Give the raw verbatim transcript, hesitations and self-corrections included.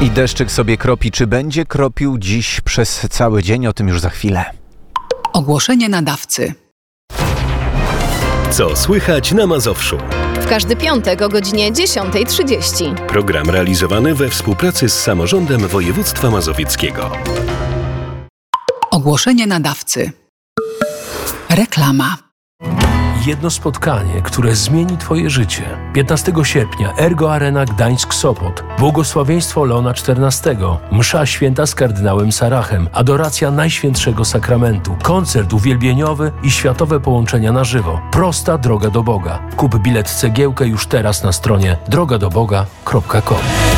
I deszczyk sobie kropi. Czy będzie kropił dziś przez cały dzień? O tym już za chwilę. Ogłoszenie nadawcy. Co słychać na Mazowszu? W każdy piątek o godzinie dziesiąta trzydzieści. Program realizowany we współpracy z Samorządem Województwa Mazowieckiego. Ogłoszenie nadawcy. Reklama. Jedno spotkanie, które zmieni Twoje życie. piętnastego sierpnia Ergo Arena Gdańsk-Sopot. Błogosławieństwo Leona czternastego. Msza święta z kardynałem Sarachem. Adoracja Najświętszego Sakramentu. Koncert uwielbieniowy i światowe połączenia na żywo. Prosta droga do Boga. Kup bilet cegiełkę już teraz na stronie droga do boga kropka com.